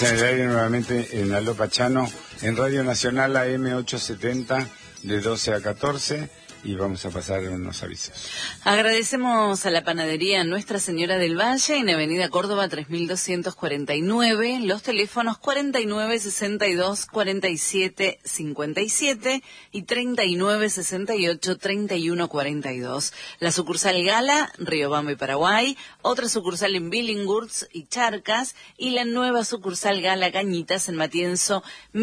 en el aire nuevamente en Aló Pachano, en Radio Nacional AM 870, de 12 a 14, y vamos a pasar unos avisos. Agradecemos a la panadería Nuestra Señora del Valle, en Avenida Córdoba 3249, los teléfonos 49 62 47 57 y 39 68 31 42. La sucursal Gala, Riobamba y Paraguay, otra sucursal en Billinghurst y Charcas, y la nueva sucursal Gala Cañitas en Matienzo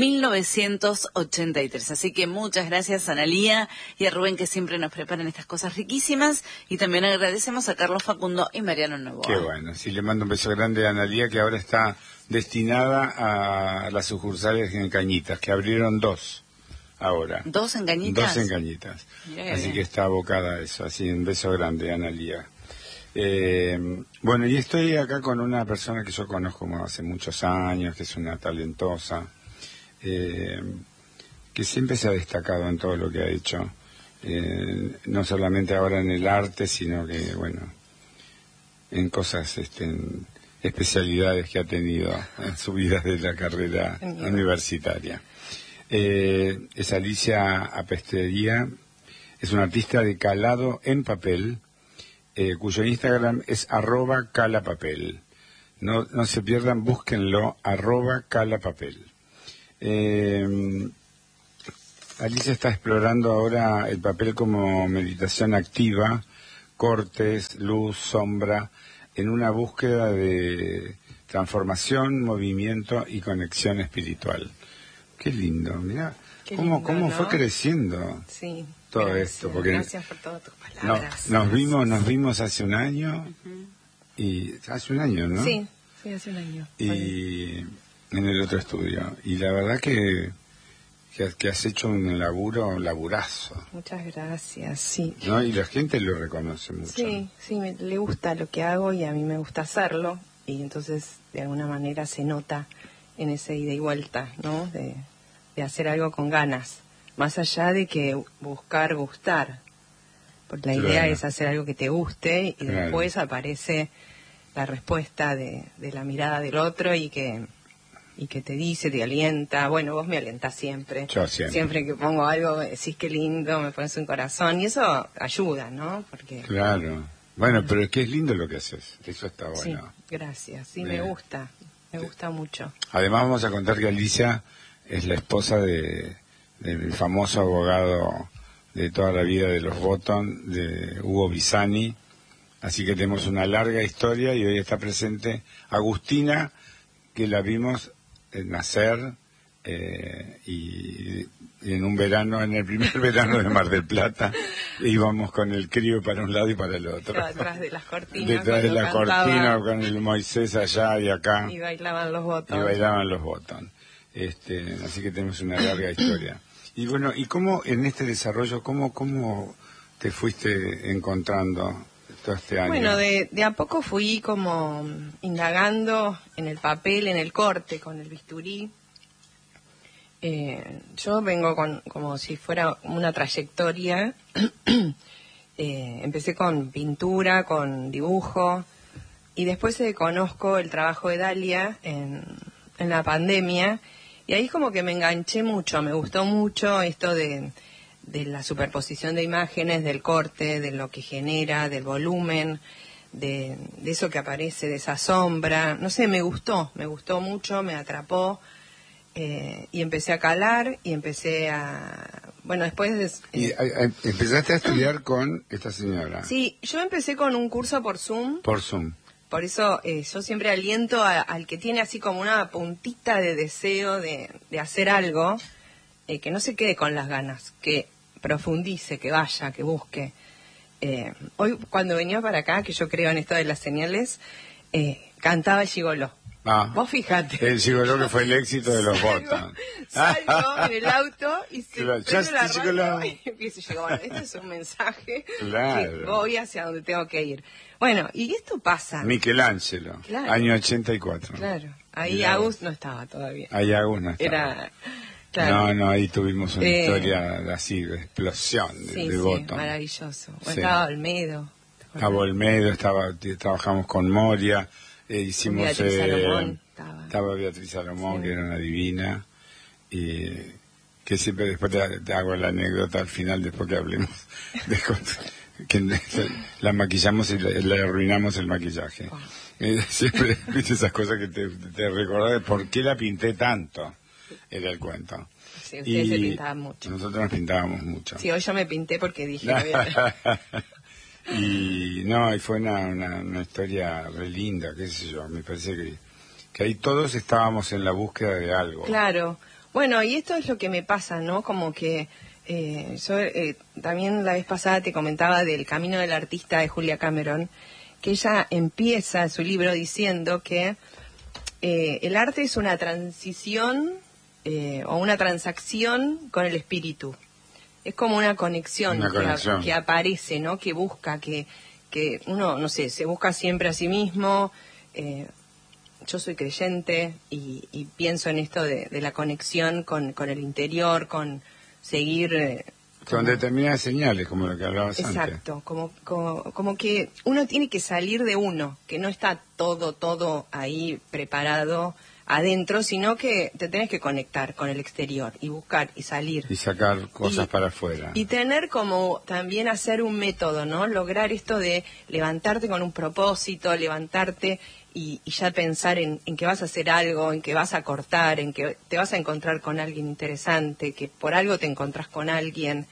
1983. Así que muchas gracias a Analía y a Rubén, que siempre nos preparan estas cosas riquísimas, y también agradecemos a Carlos Facundo y Mariano Novoa. Qué bueno, sí, le mando un beso grande a Analía, que ahora está destinada a las sucursales en Cañitas, que abrieron 2 ahora. ¿2 en Cañitas? 2 en Cañitas. Bien. Así que está abocada a eso, así un beso grande, Analía. Bueno, y estoy acá con una persona que yo conozco como hace muchos años, que es una talentosa, que siempre se ha destacado en todo lo que ha hecho. No solamente ahora en el arte, sino que, bueno, en cosas, en especialidades que ha tenido en su vida de la carrera universitaria. Es Alicia Apestería, es una artista de calado en papel, cuyo Instagram es @calapapel. No se pierdan, búsquenlo, @calapapel. Alicia está explorando ahora el papel como meditación activa, cortes, luz, sombra, en una búsqueda de transformación, movimiento y conexión espiritual. Qué lindo, mirá, cómo ¿no? fue creciendo todo gracias, esto. Porque gracias por todas tus palabras. Nos vimos hace un año, y hace un año, ¿no? Sí, hace un año. Y en el otro estudio. Y la verdad que has hecho un laburazo. Muchas gracias, sí. ¿No? Y la gente lo reconoce mucho. Sí, le gusta lo que hago y a mí me gusta hacerlo, y entonces de alguna manera se nota en ese ida y vuelta, ¿no? De hacer algo con ganas, más allá de que buscar gustar, porque la idea es hacer algo que te guste, y después aparece la respuesta de la mirada del otro, y que te dice, te alienta. Bueno, vos me alentás siempre. Yo siempre. Siempre que pongo algo, decís qué lindo, me pones un corazón, y eso ayuda, ¿no? Porque Claro. Bueno, pero es que es lindo lo que haces. Eso está bueno. Sí, gracias. Sí, me gusta mucho. Además vamos a contar que Alicia es la esposa del famoso abogado de toda la vida de los Botton, de Hugo Bisani. Así que tenemos una larga historia, y hoy está presente Agustina, que la vimos nacer, y en un verano, en el primer verano de Mar del Plata, íbamos con el crío para un lado y para el otro. Detrás de las cortinas. Detrás de la cortina, con el Moisés allá y acá. Y bailaban los Botton. Así que tenemos una larga historia. Y bueno, ¿y cómo en este desarrollo, cómo te fuiste encontrando todo este año? Bueno, de a poco fui como indagando en el papel, en el corte, con el bisturí. Yo vengo como si fuera una trayectoria. Empecé con pintura, con dibujo, y después conozco el trabajo de Dalia en la pandemia, y ahí como que me enganché mucho, me gustó mucho esto de la superposición de imágenes, del corte, de lo que genera, del volumen, de eso que aparece, de esa sombra. No sé, me gustó mucho, me atrapó, y empecé a calar, y empecé a... Bueno, después... ¿Y empezaste a estudiar con esta señora? Sí, yo empecé con un curso por Zoom. Por Zoom. Por eso yo siempre aliento al que tiene así como una puntita de deseo de hacer algo, que no se quede con las ganas, que profundice, que vaya, que busque. Hoy cuando venía para acá, que yo creo en esto de las señales, cantaba el Gigoló. Vos fíjate. El Gigoló, que fue el éxito de los Botton. Salgo en el auto y se Claro, prende la Just radio y empiezo a llegar. Bueno, este es un mensaje Claro. que voy hacia donde tengo que ir. Bueno, y esto pasa. Michelangelo, Claro. año 84. Claro, ahí Mirá. Agus no estaba todavía. Ahí Agus no estaba. Era... Claro. No, ahí tuvimos una historia así, de explosión de Botton. Maravilloso. Bueno, Sí. estaba Olmedo. Estaba Olmedo, trabajamos con Moria, hicimos... Beatriz Salomón estaba. Estaba Beatriz Salomón, Sí. que era una divina, y que siempre después te hago la anécdota al final, después que hablemos de cosas, que la maquillamos y le arruinamos el maquillaje. Wow. Siempre viste esas cosas que te recordás de por qué la pinté tanto, era el cuento. Sí, ustedes se pintaban mucho. Nosotros nos pintábamos mucho. Sí, hoy yo me pinté porque dije... Y no, y fue una historia re linda, qué sé yo, me parece que ahí todos estábamos en la búsqueda de algo. Claro. Bueno, y esto es lo que me pasa, ¿no? Como que yo también la vez pasada te comentaba del Camino del Artista de Julia Cameron, que ella empieza su libro diciendo que el arte es una transición o una transacción con el espíritu. Es como una conexión, que aparece, ¿no? Que busca, que uno, no sé, se busca siempre a sí mismo. Yo soy creyente y pienso en esto de la conexión con el interior, con seguir... Con determinadas señales, como lo que hablabas antes. Exacto, como que uno tiene que salir de uno, que no está todo ahí preparado adentro, sino que te tenés que conectar con el exterior y buscar y salir. Y sacar cosas para afuera. Y tener como también hacer un método, ¿no? Lograr esto de levantarte con un propósito, levantarte y ya pensar en que vas a hacer algo, en que vas a cortar, en que te vas a encontrar con alguien interesante, que por algo te encontrás con alguien.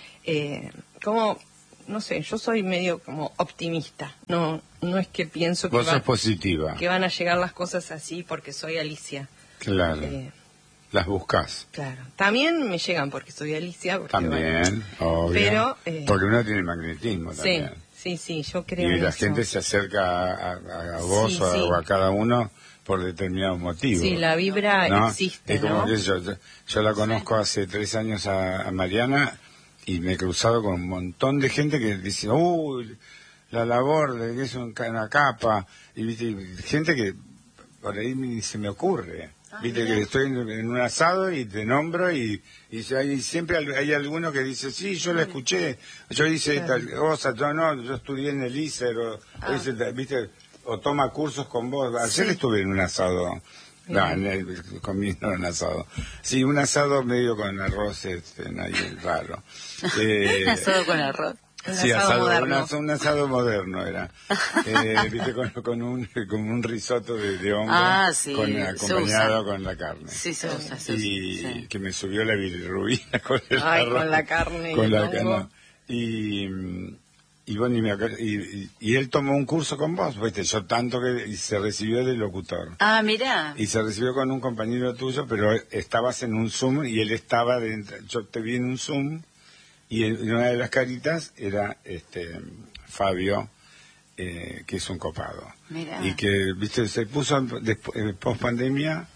Como, no sé, yo soy medio como optimista. No es que pienso que, Vos sos positiva. que van a llegar las cosas así porque soy Alicia. Claro. Las buscás. Claro. También me llegan porque soy Alicia. Porque, También, obvio. Pero, porque uno tiene magnetismo también. Sí, yo creo y en la eso. gente se acerca a vos Sí, o a cada uno por determinados motivos. Sí, la vibra ¿no? existe, es como ¿no? que yo la conozco hace 3 años a Mariana y me he cruzado con un montón de gente que dice, uy, la labor de que es una capa, y ¿viste? Gente que por ahí ni se me ocurre. Viste que estoy en un asado y te nombro y siempre hay alguno que dice, sí, yo la escuché, yo hice tal cosa, yo estudié en el ISER, viste, o toma cursos con vos. Ayer estuve en un asado, comiendo un asado. Sí, un asado medio con arroz, ahí raro. Asado con arroz. Sí, moderno. un asado moderno era. Viste, con un risotto de hongo, sí, acompañado con la carne. Sí, se usa. Y que me subió la bilirrubina con el Ay, arroz, con la carne con y la el hongo. carne. Y bueno, y él tomó un curso con vos, viste, yo tanto que y se recibió de locutor. Ah, mirá. Y se recibió con un compañero tuyo, pero estabas en un Zoom y él estaba dentro. Yo te vi en un Zoom. Y en una de las caritas era Fabio, que es un copado. Mirá. Y que, viste, se puso, post pandemia,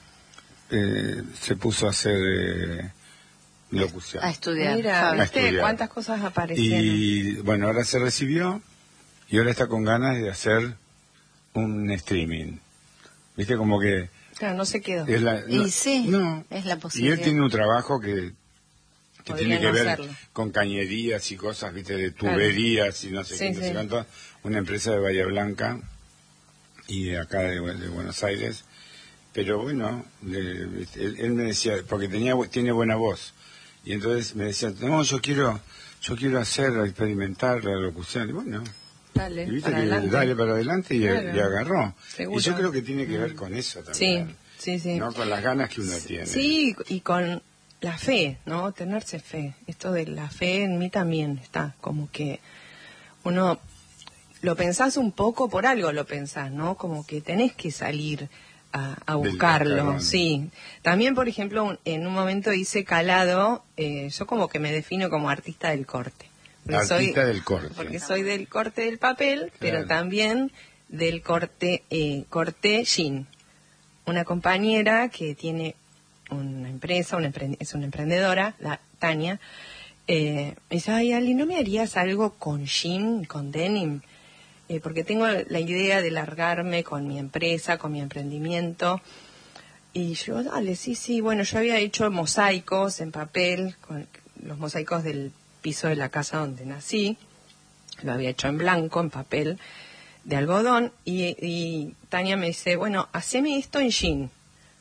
se puso a hacer locución. A estudiar. Mira, A ¿viste estudiar. cuántas cosas aparecieron? Y bueno, ahora se recibió y ahora está con ganas de hacer un streaming. Viste, como que... Claro, no se quedó. Es la, Y sí, no. es la Y posibilidad. él tiene un trabajo que Podría tiene que no ver hacerlo. con cañerías y cosas, viste, de tuberías y no sé qué, no sé cuánto. Una empresa de Bahía Blanca y de acá de Buenos Aires. Pero bueno, él me decía, porque tiene buena voz. Y entonces me decía, no, yo quiero experimentar la locución. Y bueno, Dale, y viste para que adelante. dale para adelante y agarró. Seguro. Y yo creo que tiene que ver con eso también. Sí. ¿No? Con las ganas que uno tiene. Sí, y con la fe, ¿no? Tenerse fe. Esto de la fe en mí también está. Como que uno lo pensás un poco, por algo lo pensás, ¿no? Como que tenés que salir a buscarlo, cascarón. sí. También, por ejemplo, en un momento hice calado, yo como que me defino como artista del corte. Artista del corte. Porque soy del corte del papel, Claro. pero también del corte jean. Una compañera que tiene una empresa, es una emprendedora, la Tania, me dice, ay, Ali, ¿no me harías algo con jean, con denim? Porque tengo la idea de largarme con mi empresa, con mi emprendimiento. Y yo, dale, sí, bueno, yo había hecho mosaicos en papel, con los mosaicos del piso de la casa donde nací, lo había hecho en blanco, en papel de algodón, y Tania me dice, bueno, haceme esto en jean.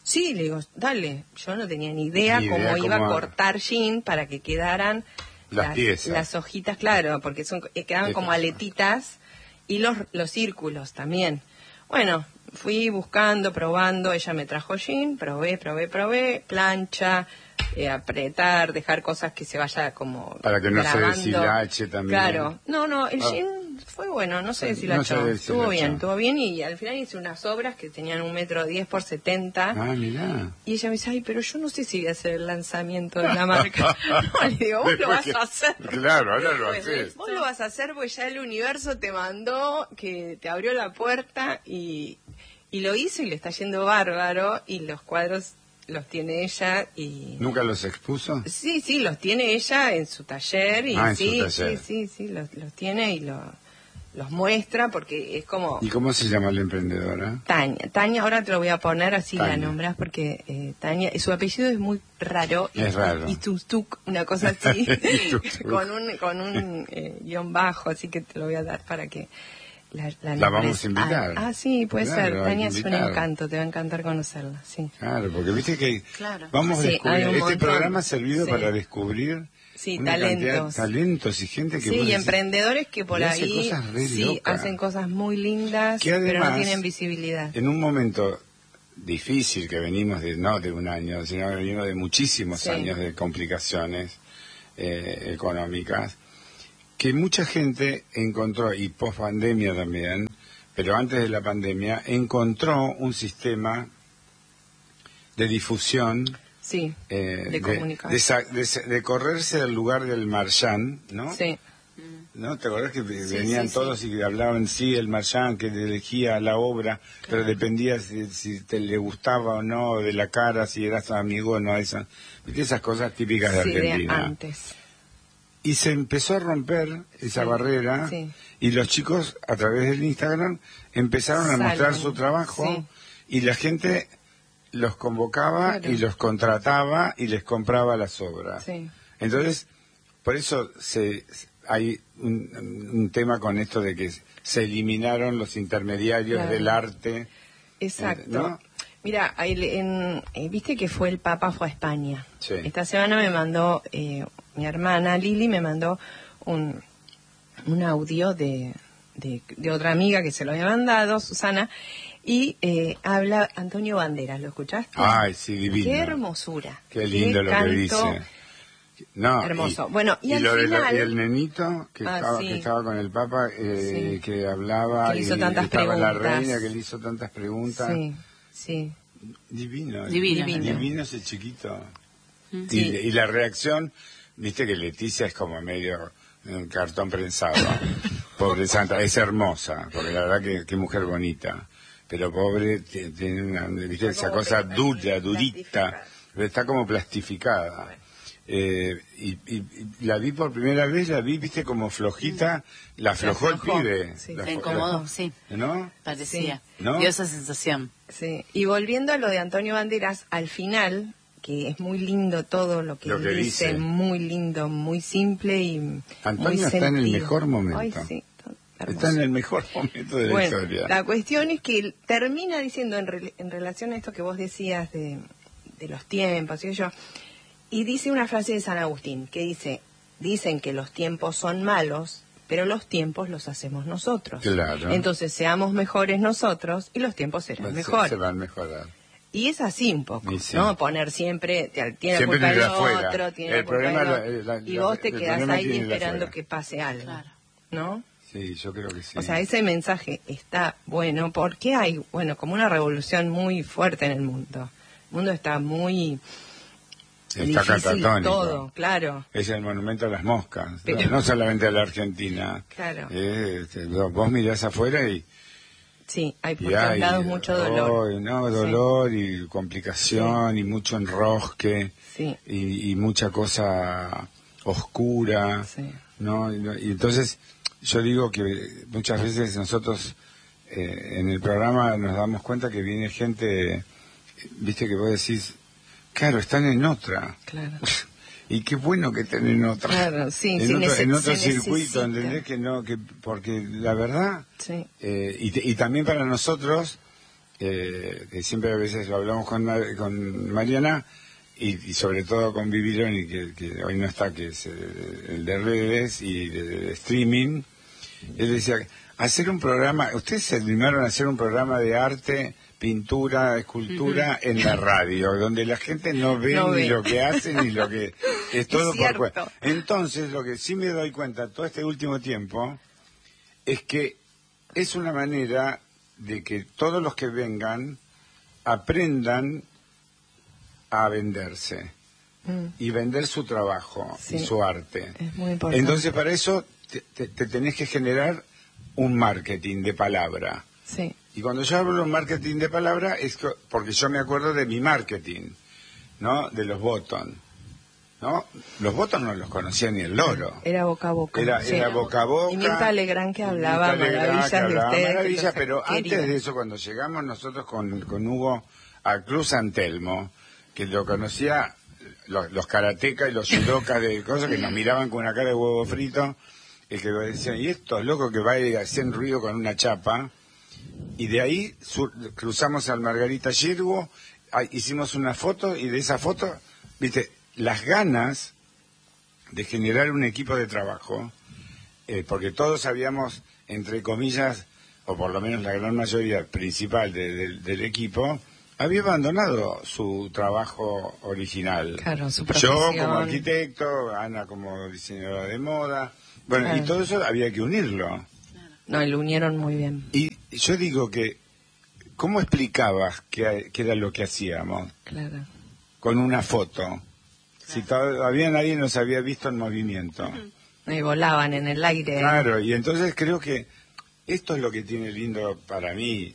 Sí, le digo, dale. Yo no tenía ni idea, cómo iba a cortar jean para que quedaran las piezas. Las hojitas, claro, porque quedaban como aletitas, y los círculos también. Bueno, fui buscando, probando, ella me trajo jean, probé, plancha, apretar, dejar cosas que se vaya como para que no grabando. se deshilache también. Claro, no, el jean fue bueno, no se deshilachó, estuvo bien, y al final hice unas obras que tenían 1,10 m por 70. Ah, mirá. Y ella me dice, ay, pero yo no sé si voy a hacer el lanzamiento de la marca. No, le digo, vos lo vas a hacer. Claro, ahora lo haces. Vos lo vas a hacer porque ya el universo te mandó, que te abrió la puerta, y lo hizo, y le está yendo bárbaro, y los cuadros los tiene ella. Y ¿Nunca los expuso? Sí, los tiene ella en su taller, y en su taller. sí, los tiene y los muestra, porque es como... ¿Y cómo se llama la emprendedora? Tania, ahora te lo voy a poner así, Tania. la nombras, porque su apellido es muy raro. Es raro. Y Tustuk, una cosa así, con un guión bajo, así que te lo voy a dar para que la vamos a invitar. Sí, puede ser. Tania es un invitar. encanto, te va a encantar conocerla, sí. Claro, porque viste que vamos a Sí, descubrir. hay un Este montón. programa ha servido Sí. para descubrir una cantidad de talentos y gente que Sí, vos y decís, emprendedores que por hace ahí cosas re locas. hacen cosas muy lindas, Que además, pero no tienen visibilidad. en un momento difícil que venimos no de un año, sino que venimos de muchísimos años de complicaciones económicas, que mucha gente encontró, y post pandemia también, pero antes de la pandemia, encontró un sistema de difusión, Sí, de comunicación. de correrse del lugar del marchand, ¿no? Sí. ¿No? ¿Te acordás que venían todos y hablaban, el marchand que elegía la obra, pero dependía si te le gustaba o no, de la cara, si eras amigo o no, esas cosas típicas de Argentina. De antes. Y se empezó a romper esa barrera, y los chicos, a través del Instagram, empezaron a mostrar su trabajo, y la gente los convocaba y los contrataba y les compraba las obras. Entonces, por eso hay un tema con esto de que se eliminaron los intermediarios del arte. Exacto. ¿No? Mira, viste que el Papa fue a España. Sí. Esta semana me mandó, mi hermana Lili me mandó un audio de otra amiga que se lo había mandado, Susana, y habla Antonio Banderas, ¿lo escuchaste? Ay, sí, divino. Qué hermosura. Qué lindo lo que dice. No, hermoso. Bueno, y al final... y el nenito que estaba con el Papa, que hablaba, que le hizo y tantas estaba preguntas. la reina que le hizo tantas preguntas. Sí. Divino ese chiquito. Y la reacción, viste que Leticia es como medio un cartón prensado. Pobre santa, es hermosa, porque la verdad que mujer bonita. Pero pobre, tiene ¿viste? Esa cosa durita, pero está como plastificada. Y la vi por primera vez, viste, como flojita, la aflojó el pibe. Se incomodó, sí. ¿No? Parecía. ¿No? Dio esa sensación. Sí. Y volviendo a lo de Antonio Banderas, al final, que es muy lindo todo lo que dice, muy lindo, muy simple y Antonio muy está en el mejor momento. Ay, sí. Está en el mejor momento de la historia. La cuestión es que termina diciendo en relación a esto que vos decías de los tiempos y dice una frase de San Agustín que dicen que los tiempos son malos, pero los tiempos los hacemos nosotros. Claro. Entonces seamos mejores nosotros y los tiempos serán mejores. Se van a mejorar. Y es así un poco, ¿no? Poner siempre, tiene siempre culpa el afuera. otro, tiene culpa el otro, y vos te quedás ahí esperando que pase algo, ¿no? Sí, yo creo que sí. O sea, ese mensaje está bueno porque hay, como una revolución muy fuerte en el mundo. El mundo está muy... Está catatónico. Todo, claro. Es el monumento a las moscas, no solamente a la Argentina. Claro. Vos mirás afuera y... Sí, hay por todos lados mucho dolor. Dolor y complicación y mucho enrosque y mucha cosa oscura, ¿no? Y entonces... Yo digo que muchas veces nosotros en el programa nos damos cuenta que viene gente, viste que vos decís, claro, están en otra. Claro. Y qué bueno que estén en otra. Claro, sí, en otro circuito, ¿entendés? Que porque la verdad, y también para nosotros, que siempre a veces lo hablamos con Mariana, y sobre todo con Vivironi, que hoy no está, que es el de redes y de streaming. Él decía, hacer un programa, ustedes se animaron a hacer un programa de arte, pintura, escultura en la radio, donde la gente no ve ni lo que hacen ni lo que es todo por cuenta. Entonces, lo que sí me doy cuenta todo este último tiempo es que es una manera de que todos los que vengan aprendan a venderse y vender su trabajo y su arte. Es muy importante. Entonces, para eso te tenés que generar un marketing de palabra. Sí. Y cuando yo hablo de marketing de palabra es porque yo me acuerdo de mi marketing, ¿no? De los Bottom, ¿no? Los Bottom no los conocía ni el loro. Era boca a boca. Era boca a boca. Y Mirta Legrand que hablaba maravillas de ustedes. Maravillas, pero antes de eso, cuando llegamos nosotros con Hugo a Club San Telmo, que lo conocía los karatecas y los judokas de cosas que nos miraban con una cara de huevo frito, el que decían, y estos locos que hacen ruido con una chapa, y de ahí cruzamos al Margarita Girgo, hicimos una foto, y de esa foto, viste, las ganas de generar un equipo de trabajo, porque todos habíamos, entre comillas, o por lo menos la gran mayoría principal del equipo, había abandonado su trabajo original. Claro, su profesión. Yo como arquitecto, Ana como diseñadora de moda, bueno, claro. Y todo eso había que unirlo. No, y lo unieron muy bien. Y yo digo que, ¿cómo explicabas qué era lo que hacíamos? Claro. Con una foto. Claro. Si todavía nadie nos había visto en movimiento. Y volaban en el aire. Claro, y entonces creo que esto es lo que tiene lindo para mí.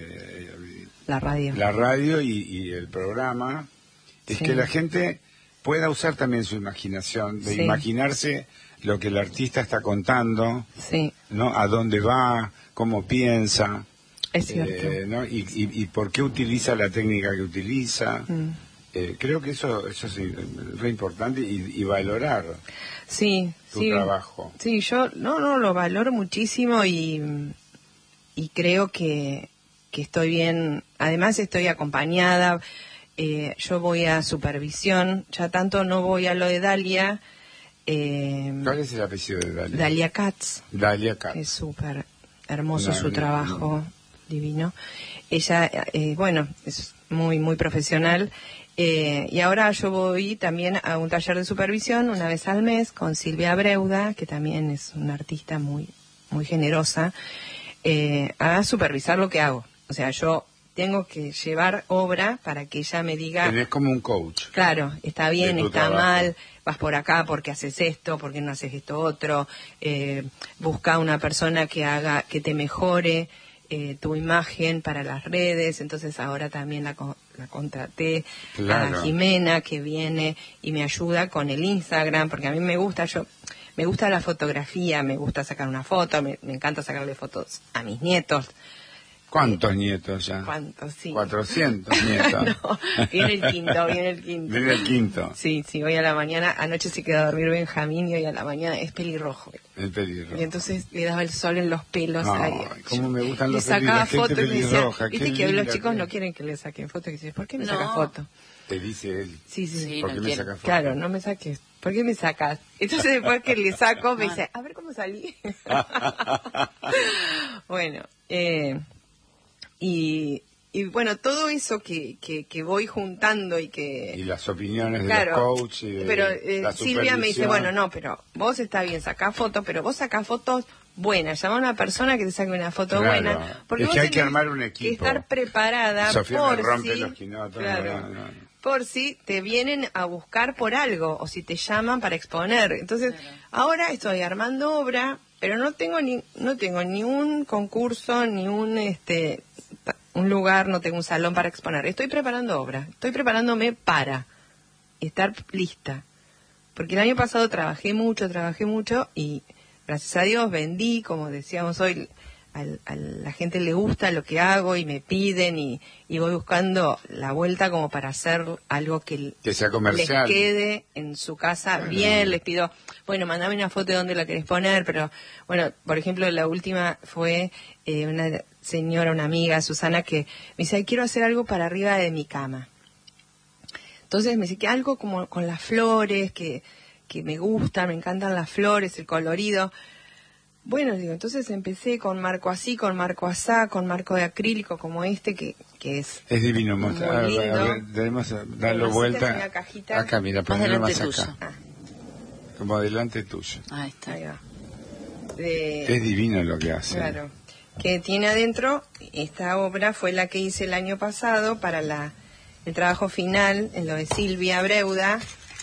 La radio. La radio y el programa, es que la gente pueda usar también su imaginación, de imaginarse lo que el artista está contando, ¿no? A dónde va, cómo piensa, es cierto. ¿no? Y por qué utiliza la técnica que utiliza. Creo que eso es re importante y valorar tu trabajo. Sí, yo lo valoro muchísimo y creo que estoy bien. Además estoy acompañada, yo voy a supervisión, ya tanto no voy a lo de Dalia. ¿Cuál es el apellido de Dalia? Dalia Katz. Dalia Katz. Es súper hermoso su trabajo, divino. Ella, bueno, es muy, muy profesional. Y ahora yo voy también a un taller de supervisión una vez al mes con Silvia Breuda, que también es una artista muy, muy generosa, a supervisar lo que hago. O sea, yo tengo que llevar obra para que ella me diga... Tenés como un coach. Claro, está bien, está trabajo. mal, vas por acá porque haces esto, porque no haces esto otro, busca una persona que te mejore tu imagen para las redes. Entonces ahora también la contraté a Jimena, que viene y me ayuda con el Instagram, porque a mí me gusta la fotografía, me gusta sacar una foto, me encanta sacarle fotos a mis nietos. ¿Cuántos nietos ya? ¿Cuántos? Sí. 400 nietos. No, viene el quinto. Viene el quinto. Sí, hoy a la mañana, anoche se quedó a dormir Benjamín y hoy a la mañana es pelirrojo. El pelirrojo. Y entonces le daba el sol en los pelos. Cómo me gustan los pelirrojos. Le sacaba fotos y me decía, viste que los chicos no quieren que le saquen fotos. Y dice, ¿por qué me sacas fotos? Te dice él. Sí. ¿Por qué me sacas fotos? Claro, no me saques. ¿Por qué me sacas? Entonces después que le saco me dice, a ver cómo salí. Bueno, y bueno, todo eso que voy juntando y que... Y las opiniones de los coaches. Pero Silvia me dice, bueno, no, pero vos está bien, sacás fotos, pero vos sacás fotos buenas. Llama a una persona que te saque una foto buena. Porque es que hay que armar un equipo. Que estar preparada Sofía por me rompe los quinotos. Por si te vienen a buscar por algo o si te llaman para exponer. Entonces, ahora estoy armando obra, pero no tengo ni un concurso, ni un lugar, no tengo un salón para exponer. Estoy preparando obra, estoy preparándome para estar lista. Porque el año pasado trabajé mucho y gracias a Dios vendí, como decíamos hoy, a la gente le gusta lo que hago y me piden y voy buscando la vuelta como para hacer algo que sea comercial, les quede en su casa bien. Les pido, bueno, mandame una foto de dónde la querés poner, pero bueno, por ejemplo, la última fue una señora, una amiga, Susana, que me dice, quiero hacer algo para arriba de mi cama. Entonces me dice que algo como con las flores, que me gustan, me encantan las flores, el colorido. Bueno, digo, entonces empecé con marco así, con marco asá, con marco de acrílico como este, que es divino. muy A lindo. ver, debemos darlo vuelta. Una cajita. Acá, mira, Más ponerlo delante más acá. tuyo. Como adelante tuyo. Ahí está. Ahí va. Es divino lo que hace. Claro. Que tiene adentro, esta obra fue la que hice el año pasado para el trabajo final en lo de Silvia Breuda.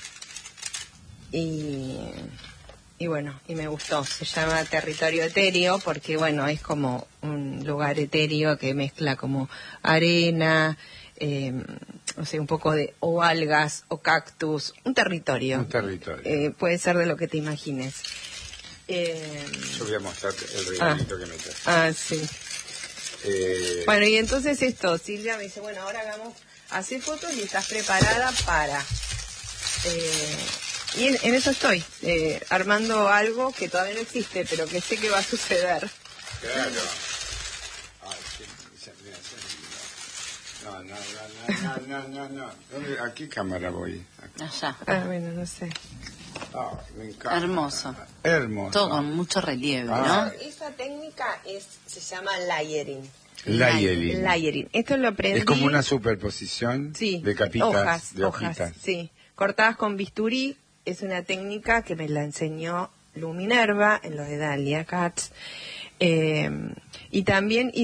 Y bueno, y me gustó. Se llama Territorio Etéreo porque, bueno, es como un lugar etéreo que mezcla como arena, no sé, un poco de o algas o cactus, un territorio. Un territorio. Puede ser de lo que te imagines. Yo voy a mostrar el regalito que me trae. Sí. Bueno, y entonces esto, Silvia me dice, bueno, ahora hacer fotos y estás preparada para... y en eso estoy, armando algo que todavía no existe, pero que sé que va a suceder. Claro. No. ¿A qué cámara voy? Allá. Bueno, no sé. Me encanta. Hermoso. Hermoso. Todo con mucho relieve, ¿no? Esa técnica se llama layering. Layering. Esto lo aprendí. Es como una superposición de capitas, de hojitas. Sí, cortadas con bisturí. Es una técnica que me la enseñó Lu Minerva en lo de Dalia Katz. Y también